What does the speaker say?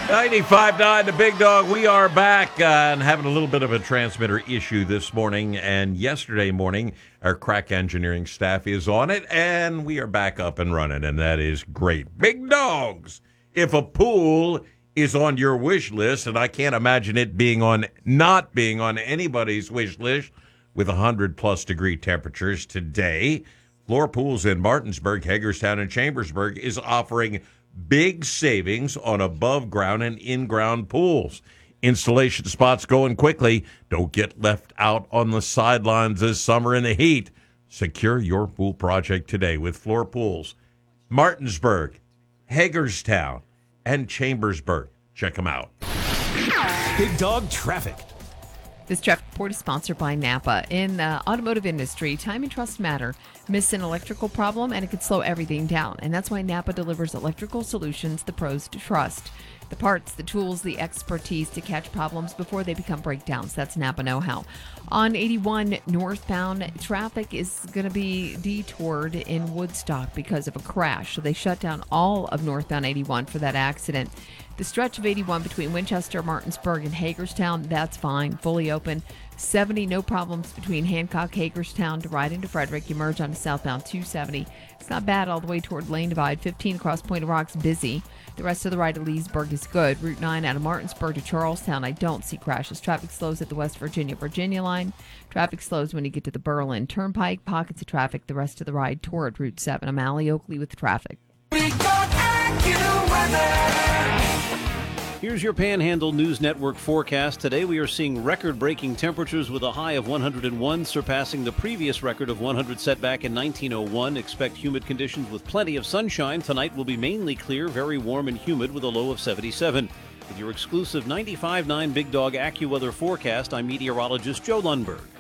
95.9 The Big Dog. We are back and having a little bit of a transmitter issue this morning. And yesterday morning, our crack engineering staff is on it, and we are back up and running, and that is great. Big Dogs, if a pool is on your wish list, and I can't imagine it not being on anybody's wish list with 100-plus degree temperatures today, Floor Pools in Martinsburg, Hagerstown, and Chambersburg is offering big savings on above-ground and in-ground pools. Installation spots going quickly. Don't get left out on the sidelines this summer in the heat. Secure your pool project today with Floor Pools. Martinsburg, Hagerstown, and Chambersburg. Check them out. Big Dog Traffic. This traffic report is sponsored by Napa. In the automotive industry, time and trust matter. Miss an electrical problem and it could slow everything down. And that's why Napa delivers electrical solutions the pros to trust. The parts, the tools, the expertise to catch problems before they become breakdowns. That's Napa know-how. On 81 northbound, traffic is going to be detoured in Woodstock because of a crash. So they shut down all of northbound 81 for that accident. The stretch of 81 between Winchester, Martinsburg, and Hagerstown, that's fine, fully open. 70, no problems between Hancock, Hagerstown to ride into Frederick. You merge onto southbound 270. It's not bad all the way toward Lane Divide. 15 across Point of Rocks, busy. The rest of the ride to Leesburg is good. Route 9 out of Martinsburg to Charlestown, I don't see crashes. Traffic slows at the West Virginia line. Traffic slows when you get to the Berlin Turnpike. Pockets of traffic the rest of the ride toward Route 7. I'm Allie Oakley with traffic. Here's your Panhandle News Network forecast. Today we are seeing record-breaking temperatures with a high of 101, surpassing the previous record of 100 set back in 1901. Expect humid conditions with plenty of sunshine. Tonight will be mainly clear, very warm and humid with a low of 77. With your exclusive 95.9 Big Dog AccuWeather forecast, I'm meteorologist Joe Lundberg.